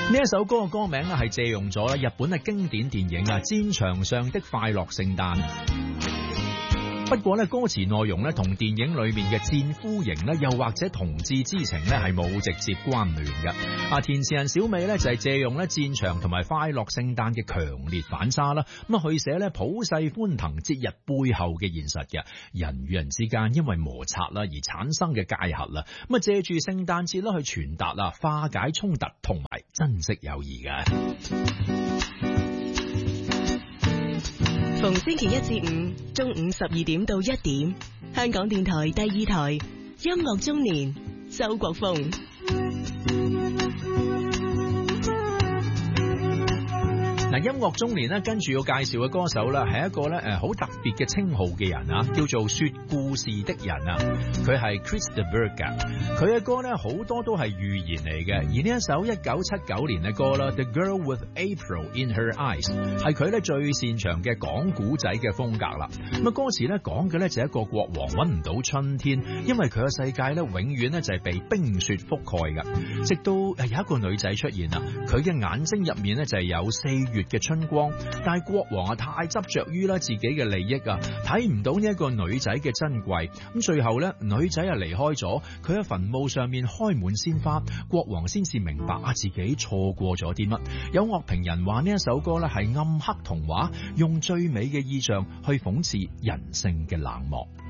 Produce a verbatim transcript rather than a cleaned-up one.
呢一首歌嘅歌名咧係借用咗日本嘅經典電影啊《戰場上的快樂聖誕》。不過咧，歌詞內容咧同電影裏面嘅戰俘營咧，又或者同志之情咧係冇直接關聯嘅。啊，填詞人小美咧就係借用咧戰場同埋快樂聖誕嘅強烈反差啦，咁啊去寫咧普世歡騰節日背後嘅現實嘅人與人之間因為摩擦啦而產生嘅界限啦，咁啊借住聖誕節啦去傳達啦化解衝突同埋珍惜友誼嘅。 逢星期一至五中午十二點到一點，香港電台第二台音樂中年，周國峰。 嗱，音樂中年咧，跟住要介紹嘅歌手啦，係一個咧誒好特別嘅稱號嘅人啊，叫做說故事的人啊。佢係 Chris de Burgh，佢嘅歌咧好多都係預言嚟嘅。而呢一首一九七九年嘅歌啦，《The Girl with April in Her Eyes》係佢咧最擅長嘅講古仔嘅風格啦。咁啊，歌詞咧講嘅咧就係一個國王揾唔到春天，因為佢嘅世界咧永遠咧就係被冰雪覆蓋嘅。直到誒有一個女仔出現啦，佢嘅眼睛入面咧就係有四月嘅春光，但係國王啊太執着於啦自己嘅利益啊，睇唔到呢一個女仔嘅珍貴。咁最後咧，女仔啊離開咗，佢喺墳墓上面開滿鮮花，國王先至明白啊自己錯過咗啲乜。有樂評人話呢一首歌咧係暗黑童話，用最美嘅意象去諷刺人性嘅冷漠。